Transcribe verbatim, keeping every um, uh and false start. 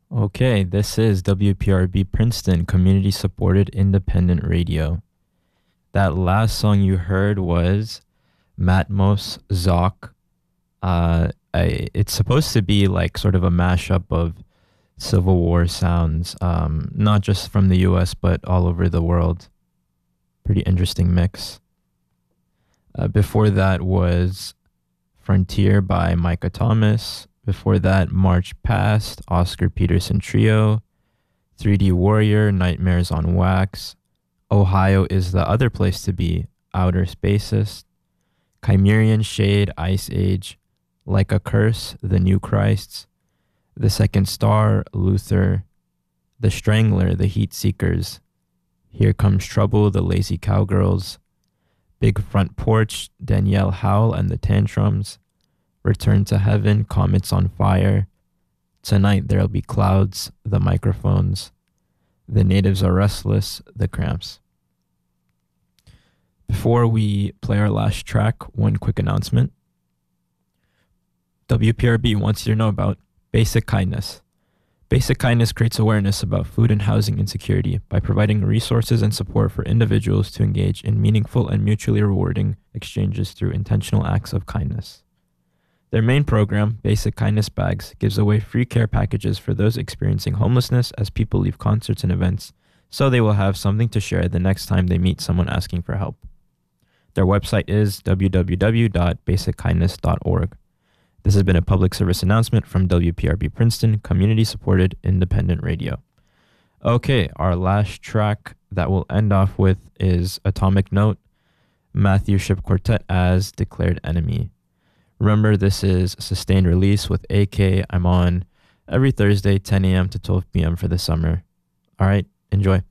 Okay, this is W P R B Princeton, community supported independent radio. That last song you heard was Matmos Zoc. Uh, I, it's supposed to be like sort of a mashup of Civil War sounds, um, not just from the U S, but all over the world. Pretty interesting mix. Uh, before that was Frontier by Micah Thomas. Before that, March Past, Oscar Peterson Trio. three D Warrior, Nightmares on Wax. Ohio is the Other Place to Be, Outer Spaces. Chimerian Shade, Ice Age. Like a Curse, The New Christs. The Second Star, Luther. The Strangler, The Heat Seekers. Here Comes Trouble, The Lazy Cowgirls. Big Front Porch, Danielle Howell and the Tantrums. Return to Heaven, Comets on Fire. Tonight There'll Be Clouds, The Microphones. The Natives Are Restless, The Cramps. Before we play our last track, one quick announcement. W P R B wants you to know about Basic Kindness. Basic Kindness creates awareness about food and housing insecurity by providing resources and support for individuals to engage in meaningful and mutually rewarding exchanges through intentional acts of kindness. Their main program, Basic Kindness Bags, gives away free care packages for those experiencing homelessness as people leave concerts and events, so they will have something to share the next time they meet someone asking for help. Their website is w w w dot basic kindness dot org. This has been a public service announcement from W P R B Princeton, community-supported independent radio. Okay, our last track that we'll end off with is Atomic Note, Matthew Ship Quartet as Declared Enemy. Remember, this is sustained release with A K. I'm on every Thursday, ten a.m. to twelve p.m. for the summer. All right, enjoy.